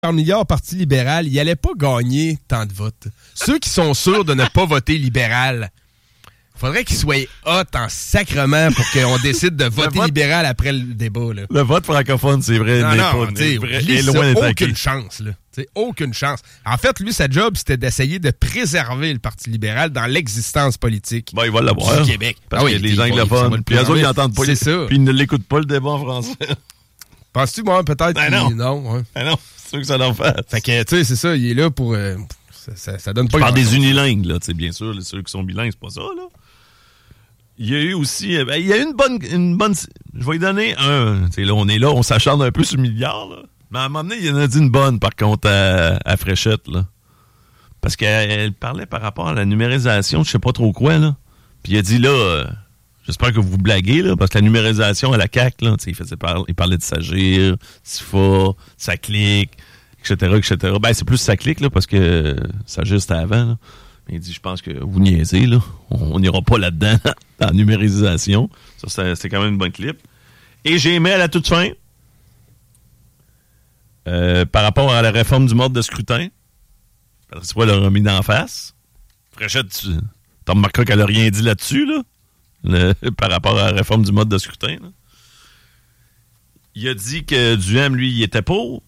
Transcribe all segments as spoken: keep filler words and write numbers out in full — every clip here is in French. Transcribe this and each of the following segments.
milliard au Parti libéral, il n'allait pas gagner tant de votes. Ceux qui sont sûrs de ne pas voter libéral, faudrait qu'ils soient hot en sacrement pour qu'on décide de voter vote, libéral après le débat. Là. Le vote francophone, c'est vrai, non, n'est non, pas n'est vrai, est ça, loin d'être aucune acquis. chance. Là. T'sais, aucune chance. En fait, lui, sa job, c'était d'essayer de préserver le Parti libéral dans l'existence politique ben, il va l'avoir. du Québec. Parce ah que oui, les anglophones, puis les autres, ils n'entendent pas. C'est ça. Puis ils ne l'écoutent pas, le débat en français. Penses-tu, moi, peut-être? Ben non. Non, ouais. Ben non, c'est sûr que ça l'en fait. Fait que, tu sais, c'est ça, il est là pour... Euh, ça, ça, ça donne pas... Par des unilingues, là, tu sais, bien sûr, ceux qui sont bilingues, c'est pas ça, là. Il y a eu aussi... Ben, il y a eu une bonne... Une bonne je vais lui donner un... Tu sais, là, on est là, on s'acharne un peu sur le milliard, là. Mais à un moment donné, il y en a dit une bonne, par contre, à, à Fréchette, là. Parce qu'elle elle parlait par rapport à la numérisation, je sais pas trop quoi, là. Puis il a dit, là... Euh, j'espère que vous blaguez, là, parce que la numérisation à la C A Q, là, il, faisait par... il parlait de Sagir, S I F A, ça clique, et cetera, et cetera. Ben, c'est plus ça clique, là, parce que Sagir, c'était avant, là. Mais il dit, je pense que vous niaisez, là. On n'ira pas là-dedans, dans la numérisation. Ça, c'était, c'était quand même une bonne clip. Et j'ai aimé à la toute fin, euh, par rapport à la réforme du mode de scrutin. Patrice Roy l'a remis d'en face. Fréchette, tu t'as remarqué qu'elle n'a rien dit là-dessus, là. Le, par rapport à la réforme du mode de scrutin. Là. Il a dit que Duhem, lui, il était pour.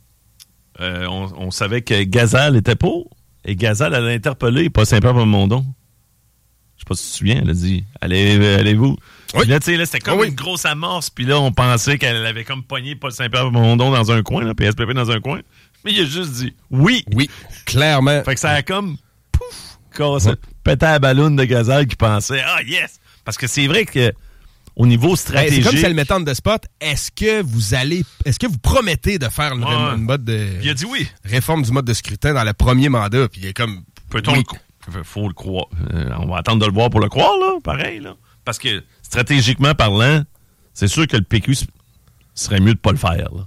Euh, on, on savait que Gazal était pour. Et Gazal, elle a interpellé pas Saint-Pierre Plamondon. Je sais pas si tu te souviens, elle a dit Allez, allez-vous. Oui. Puis là, tu sais, là, c'était comme oh oui. une grosse amorce. Puis là, on pensait qu'elle avait comme pogné Paul Saint-Pierre Plamondon dans un coin, là, P S P P dans un coin. Mais il a juste dit oui. Oui, clairement. Fait que ça a comme pouf, cassé, pété la balloune de Gazal qui pensait Ah, yes! Parce que c'est vrai que au niveau stratégique... Ben, c'est comme si elle mettait en de spot. Est-ce que vous allez... Est-ce que vous promettez de faire une, ouais. une mode de... Il a dit oui. Réforme du mode de scrutin dans le premier mandat. Puis il est comme... Peut-on oui. le... Faut le croire. Euh, on va attendre de le voir pour le croire, là. Pareil, là. Parce que stratégiquement parlant, c'est sûr que le P Q serait mieux de pas le faire, là.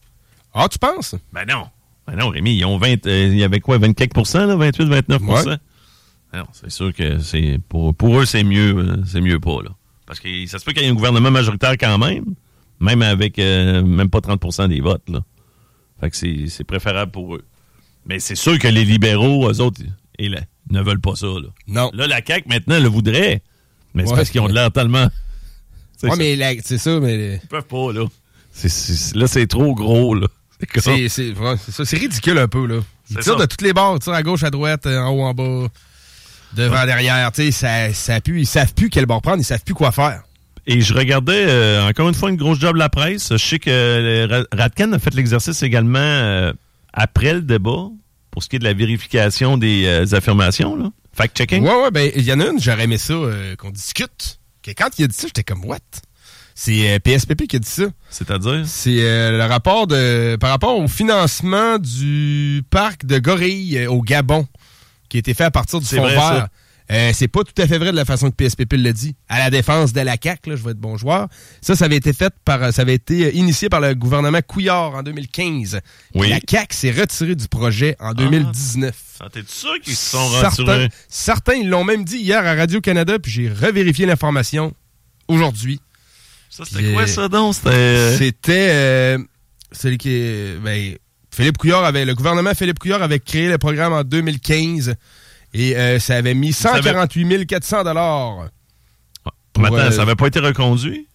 Ah, tu penses? Ben non. Ben non, Rémi, ils ont vingt... Euh, il y avait quoi, vingt-quatre pour cent, là? vingt-huit, vingt-neuf pour cent? Ouais. Non, c'est sûr que c'est pour, pour eux, c'est mieux, c'est mieux pas, là. Parce que ça se peut qu'il y ait un gouvernement majoritaire quand même, même avec euh, même pas trente pour cent des votes, là. Fait que c'est, c'est préférable pour eux. Mais c'est sûr que les libéraux, eux autres, et là, ne veulent pas ça, là. Non. Là, la C A Q, maintenant, le voudrait. Mais c'est ouais, parce qu'ils ont de l'air tellement... C'est ouais, ça. mais la, c'est ça, mais... Ils peuvent pas, là. C'est, c'est, là, c'est trop gros, là. C'est, c'est, c'est, ouais, c'est ça. C'est ridicule un peu, là. Ils tirent de toutes les bords. Ils tirent à gauche, à droite, en haut, en bas... Devant, ouais. derrière, tu sais, ça, ça pue. Ils savent plus quel bord prendre, ils savent plus quoi faire. Et je regardais, euh, encore une fois, une grosse job de la presse. Je sais que euh, Radcan a fait l'exercice également euh, après le débat, pour ce qui est de la vérification des euh, affirmations, là. Fact-checking. Ouais, ouais, ben, il y en a une, j'aurais aimé ça, euh, qu'on discute. Que quand il a dit ça, j'étais comme, what? C'est euh, P S P P qui a dit ça. C'est-à-dire? C'est euh, le rapport de, par rapport au financement du parc de gorilles euh, au Gabon, qui a été fait à partir du fonds vert. Euh, c'est pas tout à fait vrai de la façon que P S P P l'a dit. À la défense de la C A Q, là, je vais être bon joueur. Ça, ça avait été fait par, ça avait été initié par le gouvernement Couillard en deux mille quinze. Oui. La C A Q s'est retirée du projet en deux mille dix-neuf. Ah, t'es sûr qu'ils se sont retirés? Certains, certains, ils l'ont même dit hier à Radio-Canada, puis j'ai revérifié l'information aujourd'hui. Ça, c'était puis, quoi, ça, donc? C'était... C'était... Euh, celui qui est... Ben, Philippe Couillard avait... Le gouvernement Philippe Couillard avait créé le programme en deux mille quinze et euh, ça avait mis cent quarante-huit mille quatre cents dollars. Ah, Maintenant, euh, ça n'avait pas été reconduit?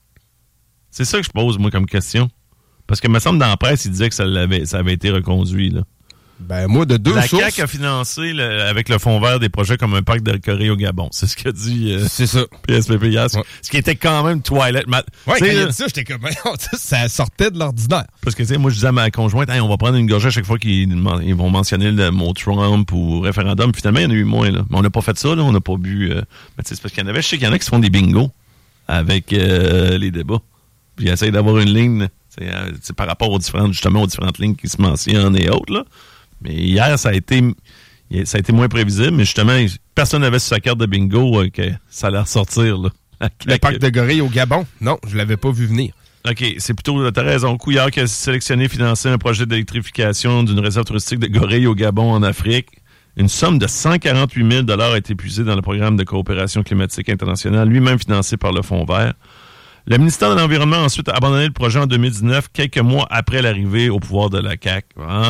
C'est ça que je pose, moi, comme question. Parce que, il me semble, dans la presse, il disait que ça, l'avait, ça avait été reconduit, là. Ben, moi, de deux la sources... La C A Q a financé, le, avec le fonds vert, des projets comme un parc de Corée au Gabon. C'est ce qu'a dit euh, c'est ça. P S P P hier. Ouais. Ce qui était quand même Twilight. Ma... Ouais, quand il a dit ça, j'étais comme... ça sortait de l'ordinaire. Parce que, tu sais, moi, je disais à ma conjointe, hey, on va prendre une gorgée à chaque fois qu'ils ils vont mentionner le mot Trump ou référendum. Puis finalement, il y en a eu moins, là. Mais on n'a pas fait ça, là. On n'a pas bu... Euh... Mais tu sais, c'est parce qu'il y en avait... Je sais qu'il y en a qui se font des bingos avec euh, les débats. Puis ils essayent d'avoir une ligne, tu sais, par rapport aux différentes, justement, aux différentes lignes qui se mentionnent et autres, là. Mais hier, ça a été ça a été moins prévisible, mais justement, personne n'avait sur sa carte de bingo euh, que ça allait ressortir, là. Le parc de gorilles au Gabon? Non, je l'avais pas vu venir. OK, c'est plutôt, t'as raison, Couillard qui a sélectionné et financé un projet d'électrification d'une réserve touristique de gorilles au Gabon, en Afrique. Une somme de cent quarante-huit mille dollars a été épuisée dans le programme de coopération climatique internationale, lui-même financé par le Fonds vert. Le ministère de l'Environnement a ensuite abandonné le projet en deux mille dix-neuf, quelques mois après l'arrivée au pouvoir de la C A Q. Hein?